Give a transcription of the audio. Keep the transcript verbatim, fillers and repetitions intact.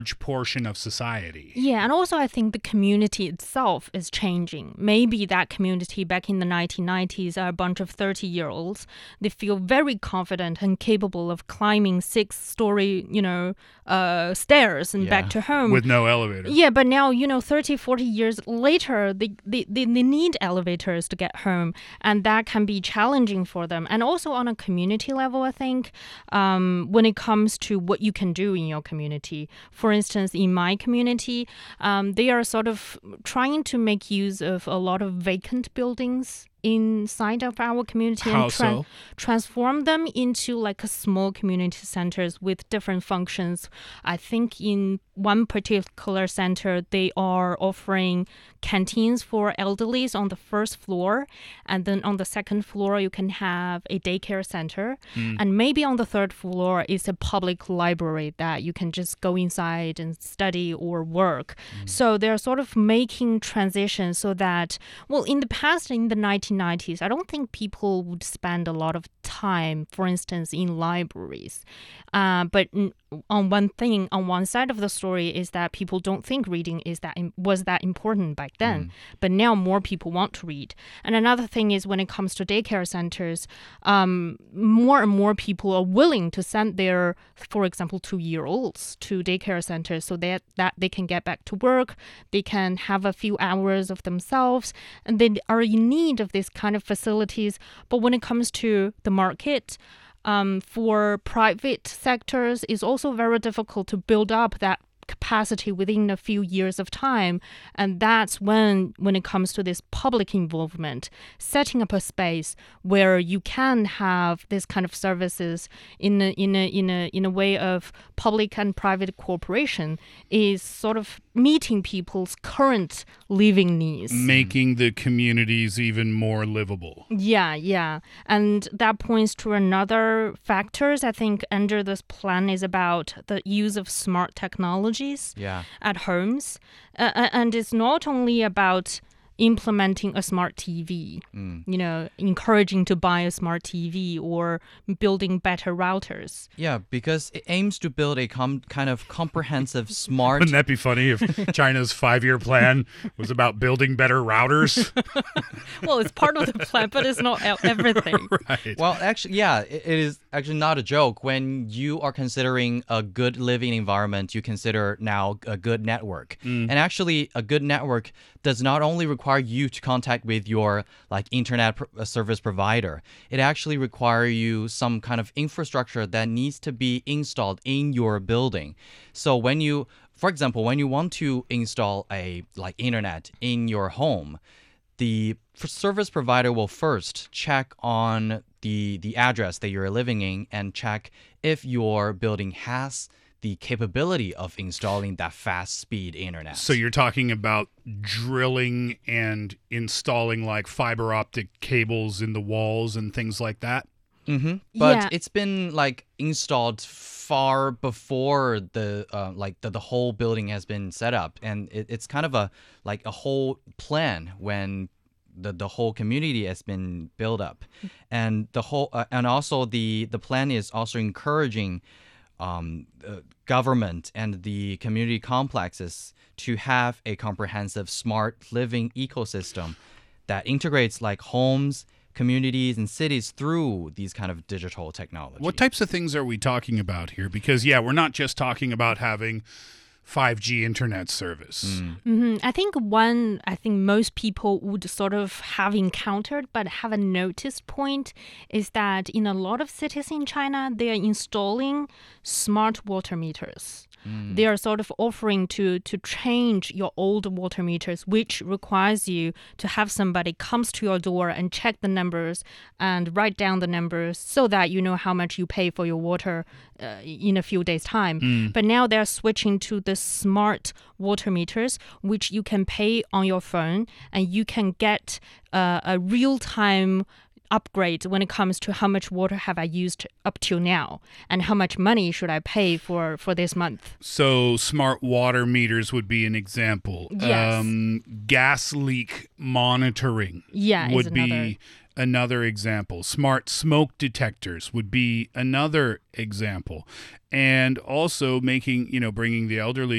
portion of society. Yeah, and also I think the community itself is changing. Maybe that community back in the nineteen nineties are a bunch of thirty-year-olds. They feel very confident and capable of climbing six-story, you know, uh, stairs and Yeah. back to home. With no elevator. Yeah, but now, you know, thirty, forty years later, they, they, they, they need elevators to get home, and that can be challenging for them. And also on a community level, I think, um, when it comes to what you can do in your community. For instance, in my community, um, they are sort of trying to make use of a lot of vacant buildings inside of our community How and tra- so? transform them into like a small community centers with different functions. I think in one particular center, they are offering canteens for elderlies on the first floor. And then on the second floor, you can have a daycare center. Mm. And maybe on the third floor is a public library that you can just go inside and study or work. Mm. So they're sort of making transitions so that, well, in the past, in the nineteen nineties, I don't think people would spend a lot of time, for instance, in libraries. Uh, but n- on one thing, on one side of the story is that people don't think reading is that im- was that important back then. Mm. But now more people want to read. And another thing is when it comes to daycare centers, um, more and more people are willing to send their, for example, two-year-olds to daycare centers so that, that they can get back to work, they can have a few hours of themselves, and they are in need of this kind of facilities. But when it comes to the market, um, for private sectors, it's also very difficult to build up that capacity within a few years of time. And that's when, when it comes to this public involvement, setting up a space where you can have this kind of services in a, in a, in a, in a way of public and private cooperation is sort of meeting people's current living needs. Making the communities even more livable. Yeah, yeah. And that points to another factors, I think, under this plan is about the use of smart technologies Yeah. at homes. Uh, and it's not only about implementing a smart T V, Mm. you know, encouraging to buy a smart T V or building better routers. Yeah, because it aims to build a com- kind of comprehensive smart... Wouldn't that be funny if China's five-year plan was about building better routers? Well, it's part of the plan, but it's not e- everything. Right. Well, actually, yeah, it, it is actually not a joke. When you are considering a good living environment, you consider now a good network. Mm. And actually, a good network does not only require you to contact with your like internet pr- uh, service provider. It actually require you some kind of infrastructure that needs to be installed in your building. So when you, for example, when you want to install a like internet in your home, the f- service provider will first check on the the address that you're living in and check if your building has the capability of installing that fast speed internet. So you're talking about drilling and installing like fiber optic cables in the walls and things like that? Mm-hmm. But Yeah. it's been like installed far before the uh, like the, the whole building has been set up, and it, it's kind of a like a whole plan when the the whole community has been built up, and the whole uh, and also the the plan is also encouraging um, uh, government and the community complexes to have a comprehensive smart living ecosystem that integrates like homes, communities, and cities through these kind of digital technology. What types of things are we talking about here? Because, yeah, we're not just talking about having five G internet service. Mm. hmm I think one, I think most people would sort of have encountered but haven't noticed point is that in a lot of cities in China, they are installing smart water meters. Mm. They are sort of offering to to change your old water meters, which requires you to have somebody comes to your door and check the numbers and write down the numbers so that you know how much you pay for your water uh, in a few days' time. Mm. But now they're switching to the smart water meters, which you can pay on your phone, and you can get uh, a real-time upgrade when it comes to how much water have I used up till now and how much money should I pay for, for this month. So smart water meters would be an example. Yes. Um, gas leak monitoring Yeah, is would another. be another example. Smart smoke detectors would be another example. And also making, you know, bringing the elderly